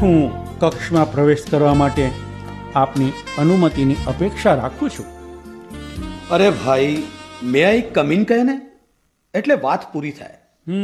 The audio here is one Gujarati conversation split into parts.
હું કક્ષમાં પ્રવેશ કરવા માટે આપની અનુમતિની અપેક્ષા રાખું છું. અરે ભાઈ, મે આઈ કમિન કહે ને, એટલે વાત પૂરી થાય.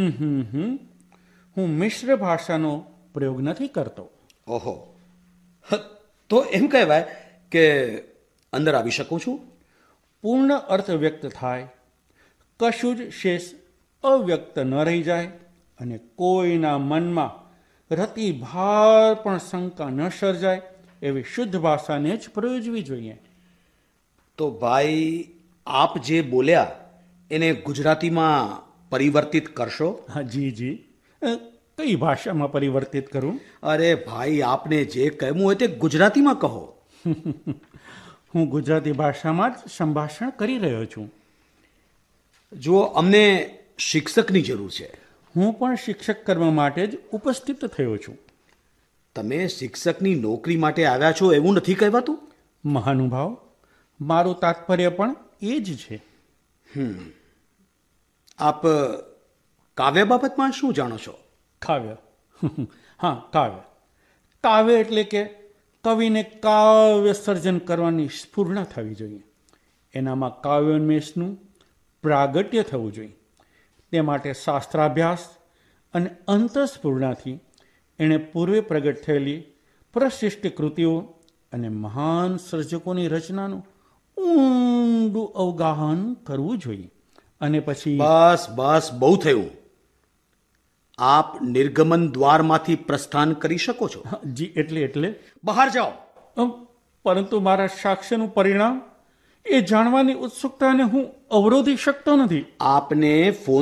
હું મિશ્ર ભાષાનો પ્રયોગ નથી કરતો. ઓહો, તો એમ કહેવાય કે અંદર આવી શકું છું? પૂર્ણ અર્થ વ્યક્ત થાય, કશું જ શેષ અવ્યક્ત ન રહી જાય અને કોઈના મનમાં રતિ ભાર પણ શંકા ન સર્જાય એવી શુદ્ધ ભાષાને જ પ્રયોજવી જોઈએ. તો ભાઈ, આપ જે બોલ્યા એને ગુજરાતીમાં પરિવર્તિત કરશો? હા જી જી. કઈ ભાષામાં પરિવર્તિત કરું? અરે ભાઈ, આપને જે કહેવું હોય તે ગુજરાતીમાં કહો. હું ગુજરાતી ભાષામાં જ સંભાષણ કરી રહ્યો છું. જો અમને શિક્ષકની જરૂર છે. હું પણ શિક્ષક કરવા માટે જ ઉપસ્થિત થયો છું. તમે શિક્ષકની નોકરી માટે આવ્યા છો એવું નથી કહેવાતું? મહાનુભાવ, મારું તાત્પર્ય પણ એ જ છે. આપ કાવ્ય બાબતમાં શું જાણો છો? કાવ્ય? હા, કાવ્ય. કાવ્ય એટલે કે કવિને કાવ્ય સર્જન કરવાની સ્ફૂર્ણા થવી જોઈએ. એનામાં કાવ્યોન્મેષનું પ્રાગટ્ય થવું જોઈએ. તે માટે શાસ્ત્રાભ્યાસ અને અંતઃસ્ફૂર્ણાથી એણે પૂર્વે પ્રગટ થયેલી પ્રશિષ્ટ કૃતિઓ અને મહાન સર્જકોની રચનાનું ઊંડું અવગાહન કરવું જોઈએ. અને પછી બસ બસ, બહુ થયું. આપ નિર્ગમન દ્વારમાંથી પ્રસ્થાન કરી શકો છો. જી, એટલે બહાર જાઓ. પરંતુ મારા સાક્ષ્યનું પરિણામ એ જાણવાની ઉત્સુકતાને હું અવરોધી શકતો નથી. આપને ફોન